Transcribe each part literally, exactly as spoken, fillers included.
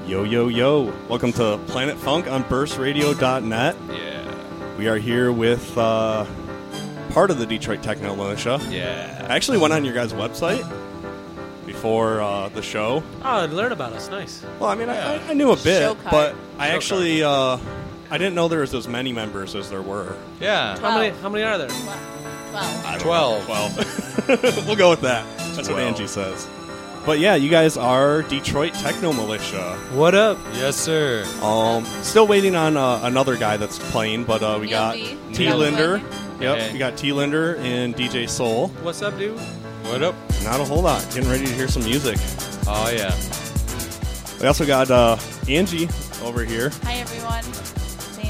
Yo, yo, yo. Welcome to Planet Funk on burst radio dot net. Yeah. We are here with uh, part of the Detroit Techno Militia. Yeah. I actually went on your guys' website before uh, the show. Oh, and learn about us. Nice. Well, I mean, Yeah. I, I knew a bit, Show card. but I Show actually uh, I didn't know there was as many members as there were. Yeah. How many? How many are there? Twelve. I don't Twelve. know, Twelve. We'll go with that. That's what Twelve. Angie says. But yeah, you guys are Detroit Techno Militia. What up? Yes, sir. Um, still waiting on uh, another guy that's playing, but uh, we Neil got D. T. Neil Linder. Linder. Yep, Okay. we got T. Linder and D J Soul. What's up, dude? What up? Not a whole lot. Getting ready to hear some music. Oh, yeah. We also got uh, Angie over here. Hi, everyone. It's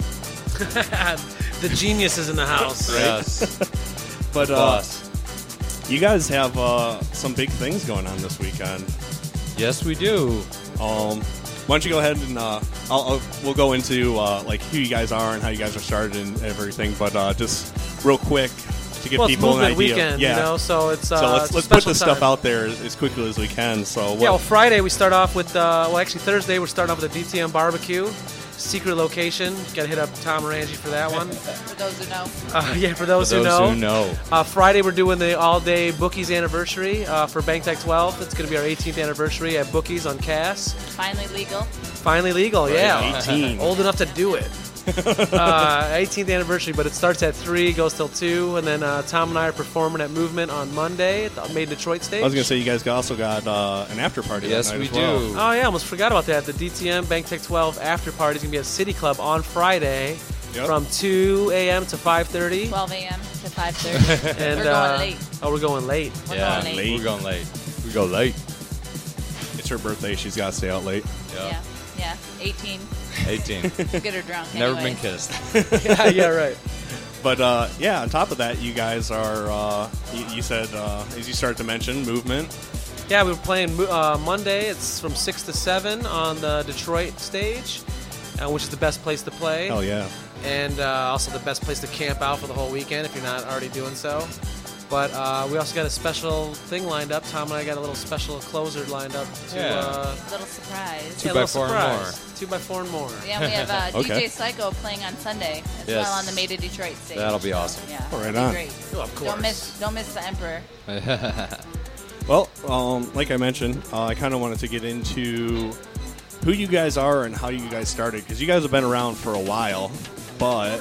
Angie. The genius is in the house. Yes. But uh, Boss. you guys have uh, some big things going on this weekend. Yes, we do. Um, why don't you go ahead and uh, I'll, I'll, we'll go into uh, like who you guys are and how you guys are started and everything. But uh, just real quick to give Well, it's people an movement idea. weekend, yeah. you know, so it's uh, so let's it's a let's put special this stuff time. out there as, as quickly as we can. So what, Yeah, well, Friday we start off with, uh, well, actually Thursday we're starting off with a D T M barbecue. Secret location. Got to hit up Tom or Angie for that one. For those who know. Uh, yeah, for those, For who those know. who know. Uh, Friday we're doing the all-day Bookies anniversary uh, for Bank Tech twelve. It's going to be our eighteenth anniversary at Bookies on Cass. Finally legal. Finally legal, yeah. eighteen. Old enough to do it. uh, eighteenth anniversary, but it starts at three, goes till two, and then uh, Tom and I are performing at Movement on Monday at the Made in Detroit stage. I was gonna say you guys also got uh, an after party. Yes, that night we as well. do. Oh yeah, almost forgot about that. The D T M Bank Tech twelve after party is gonna be at City Club on Friday Yep. from two a.m. to five thirty. twelve a.m. to five thirty. And We're going uh, late. Oh, we're going late. We're yeah. going late. late. We're going late. We go late. It's her birthday. She's got to stay out late. Yeah. Yeah. eighteen. eighteen. Get her drunk. Never been anyways. kissed. yeah, yeah, right. But uh, yeah, on top of that, you guys are. Uh, you, you said uh, as you started to mention movement. Yeah, we were playing Mo- uh, Monday. It's from six to seven on the Detroit stage, uh, which is the best place to play. Hell yeah. And uh, also the best place to camp out for the whole weekend if you're not already doing so. But uh, we also got a special thing lined up. Tom and I got a little special closer lined up. To, Yeah. uh, Little surprise. Two yeah, a by little four and surprise. Two by four and more. Yeah, we have uh, Okay. D J Psycho playing on Sunday as Yes. well on the Made in Detroit stage. That'll be awesome. Yeah, Oh, right it'll be on. great. Oh, of course. Don't miss, don't miss the Emperor. Well, um, like I mentioned, uh, I kind of wanted to get into who you guys are and how you guys started, because you guys have been around for a while. But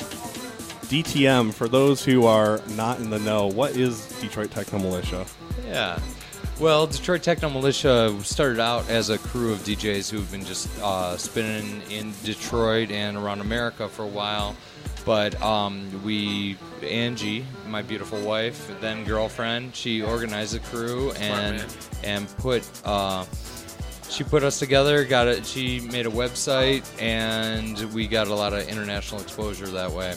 D T M, for those who are not in the know, what is Detroit Techno Militia? Yeah. Well, Detroit Techno Militia started out as a crew of D Js who've been just uh, spinning in Detroit and around America for a while. But um, we, Angie, my beautiful wife, then girlfriend, she organized the crew and man. and put uh, she put us together. Got it. She made a website, and we got a lot of international exposure that way.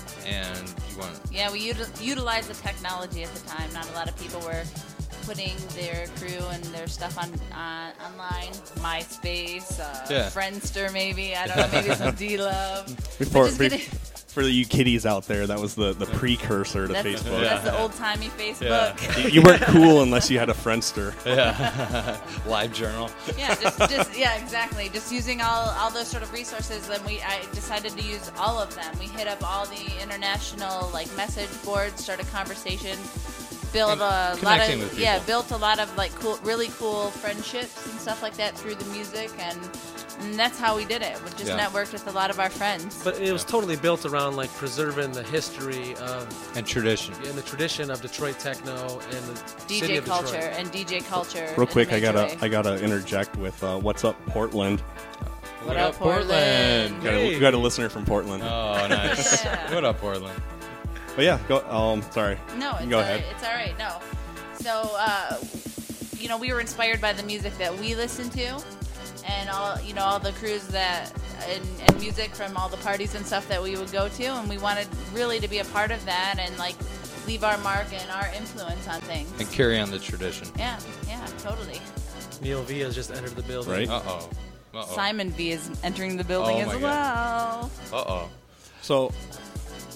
And you want Yeah, we util- utilized the technology at the time. Not a lot of people were putting their crew and their stuff on uh, online. MySpace, uh, Yeah. Friendster, maybe. I don't know. Maybe some D-Love. Before, Just gonna- for you kiddies out there, that was the, the precursor to That's, Facebook. that's the old-timey Facebook. You- You weren't cool unless you had a Friendster. yeah, live journal. Yeah, just, just yeah, exactly. Just using all, all those sort of resources, and we I decided to use all of them. We hit up all the international like message boards, started conversation, built And a lot connecting of with yeah, people. built a lot of like cool, really cool friendships and stuff like that through the music, and, and that's how we did it. We just Yeah. networked with a lot of our friends. But it was totally built around like preserving the history of And tradition. and the tradition of Detroit techno and the D city J of culture Detroit. and D J culture. Real in a quick, I major gotta way. I gotta interject with uh, what's up, Portland. What up, Portland? Got, a, Hey. got a listener from Portland. Oh, nice. Yeah. What up, Portland? But yeah, go. Um, sorry. No, it's, Go uh, ahead. it's all right. No. So, uh, you know, we were inspired by the music that we listened to, and all, you know, all the crews that and, and music from all the parties and stuff that we would go to, and we wanted really to be a part of that and like leave our mark and our influence on things. And carry on the tradition. Yeah, yeah, totally. Neil V has just entered the building. Right. Uh-oh. Uh-oh. Simon V is entering the building Oh as my well. Uh-oh. So,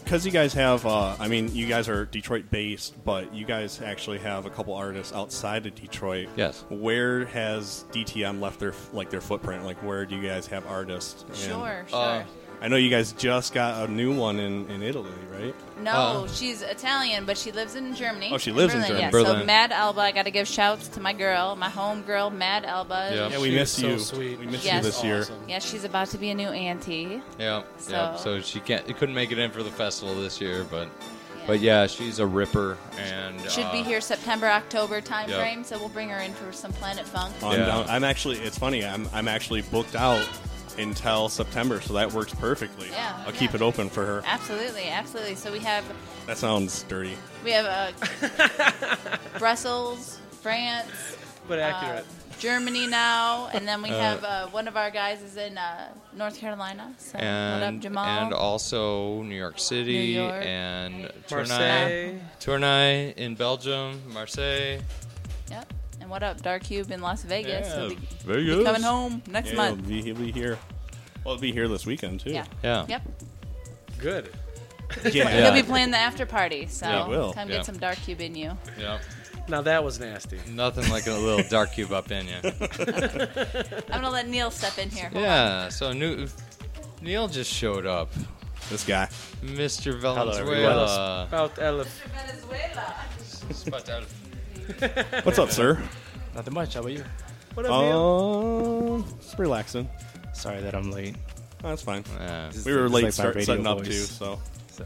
because you guys have, uh, I mean, you guys are Detroit-based, but you guys actually have a couple artists outside of Detroit. Yes. Where has D T M left their like their footprint? Like, where do you guys have artists? And Sure, sure. Uh, I know you guys just got a new one in, in Italy, right? no, uh, she's Italian, but she lives in Germany. Oh, she lives in Berlin, Germany. Yeah. Berlin. So Mad Alba, I got to give shouts to my girl, my home girl, Mad Alba. Yeah. Yeah, we She miss is so you. sweet. We miss Yes. you this year. Awesome. Yeah, she's about to be a new auntie. Yeah, So- yeah. So she can't, couldn't make it in for the festival this year, but, Yeah. but yeah, she's a ripper and Should uh, be here September, October time Yep. frame, so we'll bring her in for some Planet Funk. Oh, I'm, Yeah. down. I'm actually. It's funny. I'm I'm actually booked out until September, so that works perfectly. Yeah, I'll yeah. keep it open for her. Absolutely, absolutely. So we have That sounds dirty. we have uh, Brussels, France, But uh, accurate. Germany now, and then we have uh, one of our guys is in uh, North Carolina. So what up, and Jamal? and also New York City New York. and Tournai, Marseille. Tournai in Belgium, Marseille. Yep. And what up, Dark Cube in Las Vegas? Yeah, He'll be, Vegas. be coming home next Yeah, month. He'll be, he'll be here. Well, he'll be here this weekend too. Yeah. Yeah. Yep. Good. Yeah. Yeah. He'll be playing the after party, so Yeah, will. come Yeah. get some Dark Cube in you. Yeah. Now that was nasty. Nothing like a little dark cube up in you. I'm gonna let Neil step in here. Hold on. Yeah. So new, Neil just showed up, This guy. Mister everyone. Valenzuela. About Elif. Venezuela. What's up, sir? Nothing much. How about you? What up, Neil? Um, just relaxing. Sorry that I'm late. Oh, that's fine. Yeah. This We were is late like my start, radio setting up voice. too, so. So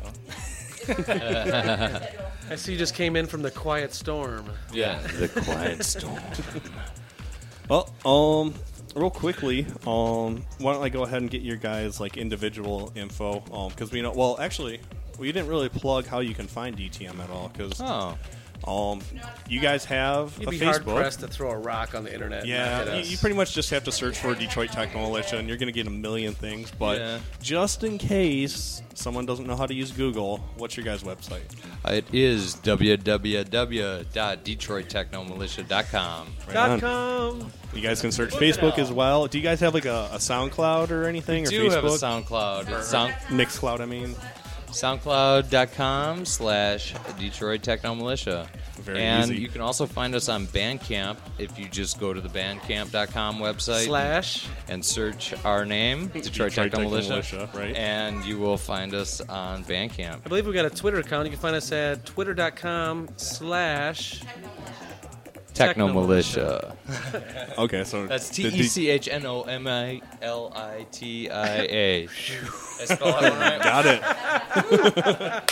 I see you just came in from the quiet storm. Yeah. The quiet storm. Well, um, real quickly, um, why don't I go ahead and get your guys like individual info? Um, because we know. Well, actually, we didn't really plug how you can find D T M at all. Because Oh. um, you guys have You'd a be hard Facebook. pressed to throw a rock on the internet. and not Yeah, hit you, you us. pretty much just have to search for Detroit Techno Militia, and you're going to get a million things. But Yeah. just in case someone doesn't know how to use Google, what's your guys' website? It is w w w dot detroit techno militia dot com. Right Dot on. com. You guys can search Facebook as well. Do you guys have like a, a SoundCloud or anything? We or do Facebook? have a SoundCloud. It's sound, Mixcloud, I mean. SoundCloud.com slash Detroit Techno Militia. Very and easy. you can also find us on Bandcamp if you just go to the bandcamp dot com website Slash. and search our name, Detroit, Detroit Techno Techno Militia, Militia, right. and you will find us on Bandcamp. I believe we got a Twitter account. You can find us at twitter.com slash Techno Techno Militia. Okay, so That's T the E D- C H N O M I L I T I A. I spelled that one right? Got it.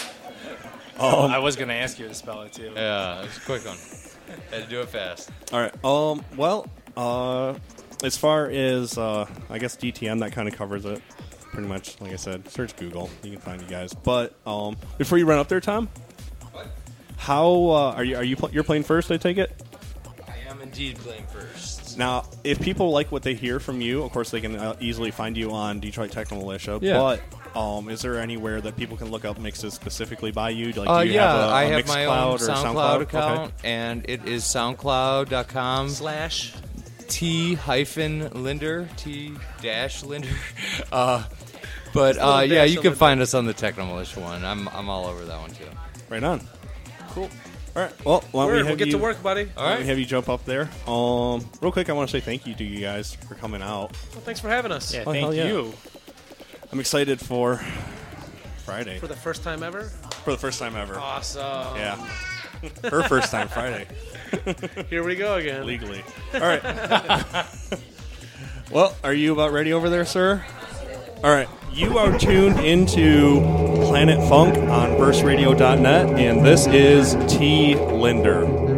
I was gonna ask you to spell it too. Yeah, it's a quick one. Had to do it fast. All right. Um. Well. Uh. As far as uh, I guess D T M, that kind of covers it. Pretty much, like I said, search Google. You can find you guys. But um, before you run up there, Tom, how uh, are you? Are you? Pl- you're playing first, I take it. I am indeed playing first. Now, if people like what they hear from you, of course they can uh, easily find you on Detroit Techno Militia. Yeah. But um, is there anywhere that people can look up mixes specifically by you? Like, Uh, do you yeah, have a, a I have my own Mixcloud or SoundCloud, SoundCloud account, and it is soundcloud.com slash. T hyphen Linder, T dash Linder. Uh, but a little uh, yeah, dash you of can Linder. find us on the Techno Militia one. I'm I'm all over that one too. Right on. Cool. All right. Well, why don't Word, we we'll have get you, to work, buddy. All why don't right. we have you jump up there? Um, real quick, I want to say thank you to you guys for coming out. Well, thanks for having us. Yeah, Oh, hell thank yeah. you. I'm excited for Friday For the first time ever. for the first time ever. Awesome. Yeah, her first time Friday Here we go again. legally. All right. Well, are you about ready over there, sir? All right. You are tuned into Planet Funk on burst radio dot net, and this is T. Linder.